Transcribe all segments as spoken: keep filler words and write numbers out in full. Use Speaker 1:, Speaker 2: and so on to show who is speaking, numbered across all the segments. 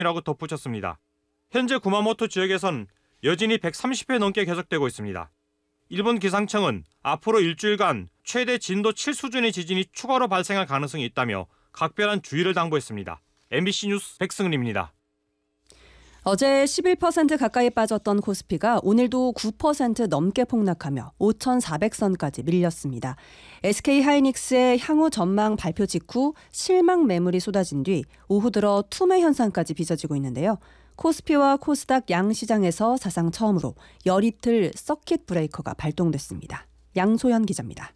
Speaker 1: 이라고 덧붙였습니다. 현재 구마모토 지역에선 여진이 백삼십 회 넘게 계속되고 있습니다. 일본 기상청은 앞으로 일주일간 최대 진도 칠 수준의 지진이 추가로 발생할 가능성이 있다며 각별한 주의를 당부했습니다. 엠비씨 뉴스 백승은입니다.
Speaker 2: 어제 십일 퍼센트 가까이 빠졌던 코스피가 오늘도 구 퍼센트 넘게 폭락하며 오천사백 선까지 밀렸습니다. 에스케이하이닉스의 향후 전망 발표 직후 실망 매물이 쏟아진 뒤 오후 들어 투매 현상까지 빚어지고 있는데요. 코스피와 코스닥 양 시장에서 사상 처음으로 열이틀 서킷 브레이커가 발동됐습니다. 양소연 기자입니다.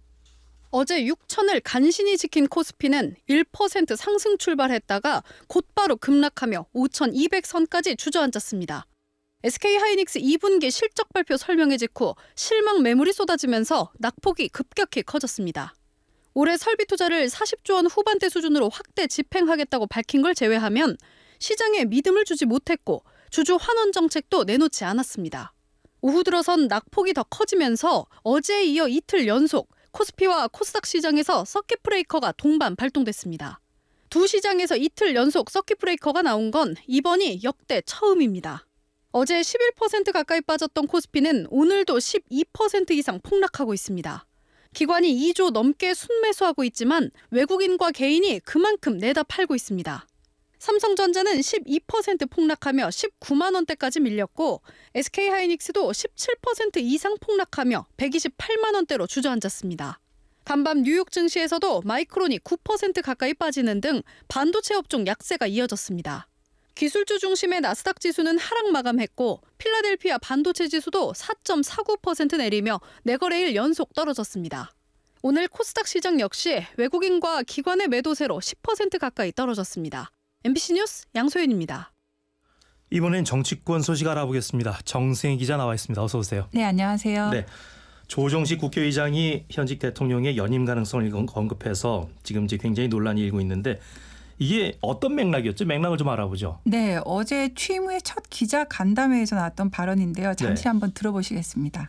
Speaker 3: 어제 육천을 간신히 지킨 코스피는 일 퍼센트 상승 출발했다가 곧바로 급락하며 오천이백 선까지 주저앉았습니다. 에스케이하이닉스 이 분기 실적 발표 설명회 직후 실망 매물이 쏟아지면서 낙폭이 급격히 커졌습니다. 올해 설비 투자를 사십조 원 후반대 수준으로 확대 집행하겠다고 밝힌 걸 제외하면 시장에 믿음을 주지 못했고 주주 환원 정책도 내놓지 않았습니다. 오후 들어선 낙폭이 더 커지면서 어제에 이어 이틀 연속 코스피와 코스닥 시장에서 서킷 브레이커가 동반 발동됐습니다. 두 시장에서 이틀 연속 서킷 브레이커가 나온 건 이번이 역대 처음입니다. 어제 십일 퍼센트 가까이 빠졌던 코스피는 오늘도 십이 퍼센트 이상 폭락하고 있습니다. 기관이 이조 넘게 순매수하고 있지만 외국인과 개인이 그만큼 내다 팔고 있습니다. 삼성전자는 십이 퍼센트 폭락하며 십구만 원대까지 밀렸고 에스케이하이닉스도 십칠 퍼센트 이상 폭락하며 백이십팔만 원대로 주저앉았습니다. 간밤 뉴욕 증시에서도 마이크론이 구 퍼센트 가까이 빠지는 등 반도체 업종 약세가 이어졌습니다. 기술주 중심의 나스닥 지수는 하락 마감했고 필라델피아 반도체 지수도 사 점 사구 퍼센트 내리며 네 거래일 연속 떨어졌습니다. 오늘 코스닥 시장 역시 외국인과 기관의 매도세로 십 퍼센트 가까이 떨어졌습니다. 엠비씨 뉴스 양소연입니다.
Speaker 4: 이번엔 정치권 소식 알아보겠습니다. 정승희 기자 나와 있습니다. 어서 오세요.
Speaker 5: 네, 안녕하세요.
Speaker 4: 네, 조정식 국회의장이 현직 대통령의 연임 가능성을 언급해서 지금 이제 굉장히 논란이 일고 있는데 이게 어떤 맥락이었죠? 맥락을 좀 알아보죠.
Speaker 5: 네, 어제 취임 후에 첫 기자 간담회에서 나왔던 발언인데요. 잠시
Speaker 4: 네.
Speaker 5: 한번 들어보시겠습니다.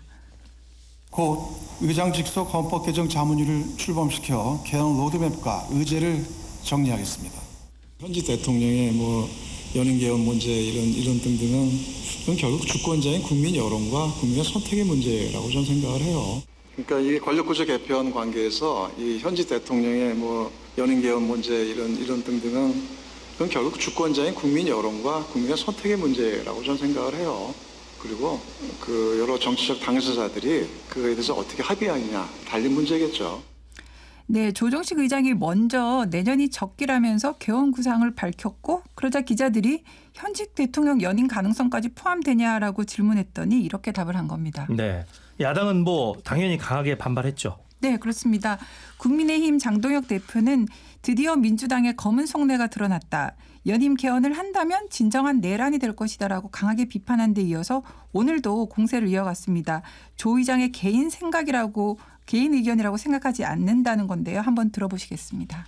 Speaker 6: 곧 의장 직속 헌법 개정 자문위를 출범시켜 개헌 로드맵과 의제를 정리하겠습니다. 현직 대통령의 뭐 연임 개헌 문제 이런 이런 등등은 그건 결국 주권자인 국민 여론과 국민의 선택의 문제라고 저는 생각을 해요. 그러니까 이 권력구조 개편 관계에서 이 현직 대통령의 뭐 연임 개헌 문제 이런 이런 등등은 그건 결국 주권자인 국민 여론과 국민의 선택의 문제라고 저는 생각을 해요. 그리고 그 여러 정치적 당사자들이 그에 대해서 어떻게 합의하느냐 달린 문제겠죠.
Speaker 5: 네, 조정식 의장이 먼저 내년이 적기라면서 개헌 구상을 밝혔고 그러자 기자들이 현직 대통령 연임 가능성까지 포함되냐라고 질문했더니 이렇게 답을 한 겁니다.
Speaker 4: 네, 야당은 뭐 당연히 강하게 반발했죠.
Speaker 5: 네, 그렇습니다. 국민의힘 장동혁 대표는 드디어 민주당의 검은 속내가 드러났다. 연임 개헌을 한다면 진정한 내란이 될 것이다라고 강하게 비판한 데 이어서 오늘도 공세를 이어갔습니다. 조 의장의 개인 생각이라고 개인 의견이라고 생각하지 않는다는 건데요. 한번 들어보시겠습니다.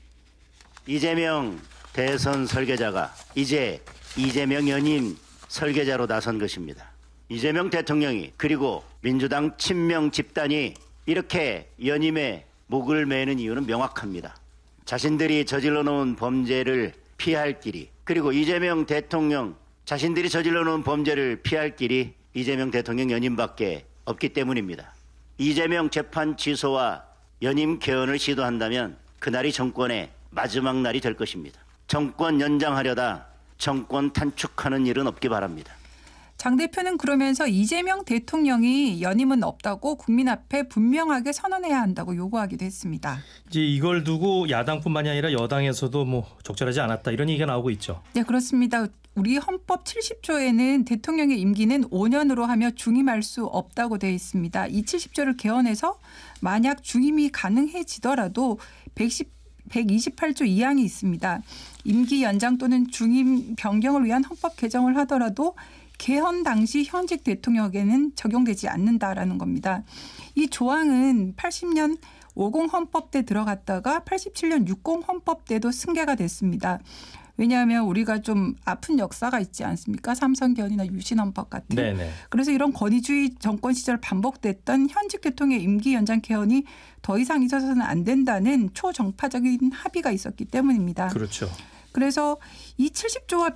Speaker 7: 이재명 대선 설계자가 이제 이재명 연임 설계자로 나선 것입니다. 이재명 대통령이 그리고 민주당 친명 집단이 이렇게 연임에 목을 매는 이유는 명확합니다. 자신들이 저질러 놓은 범죄를 피할 길이 그리고 이재명 대통령 자신들이 저질러 놓은 범죄를 피할 길이 이재명 대통령 연임밖에 없기 때문입니다. 이재명 재판 취소와 연임 개헌을 시도한다면 그날이 정권의 마지막 날이 될 것입니다. 정권 연장하려다 정권 단축하는 일은 없기 바랍니다.
Speaker 5: 장 대표는 그러면서 이재명 대통령이 연임은 없다고 국민 앞에 분명하게 선언해야 한다고 요구하기도 했습니다.
Speaker 4: 이제 이걸 두고 야당뿐만이 아니라 여당에서도 뭐 적절하지 않았다 이런 얘기가 나오고 있죠.
Speaker 5: 네, 그렇습니다. 우리 헌법 칠십 조에는 대통령의 임기는 오 년으로 하며 중임할 수 없다고 되어 있습니다. 이 칠십 조를 개헌해서 만약 중임이 가능해지더라도 백이십팔 조 이 항이 있습니다. 임기 연장 또는 중임 변경을 위한 헌법 개정을 하더라도 개헌 당시 현직 대통령에게는 적용되지 않는다라는 겁니다. 이 조항은 팔십 년 오십 헌법 때 들어갔다가 팔십칠 년 육십 헌법 때도 승계가 됐습니다. 왜냐하면 우리가 좀 아픈 역사가 있지 않습니까? 삼성개헌이나 유신헌법 같은.
Speaker 4: 네네.
Speaker 5: 그래서 이런 권위주의 정권 시절 반복됐던 현직 대통령의 임기 연장 개헌이 더 이상 있어서는 안 된다는 초정파적인 합의가 있었기 때문입니다.
Speaker 4: 그렇죠.
Speaker 5: 그래서 이 칠십조가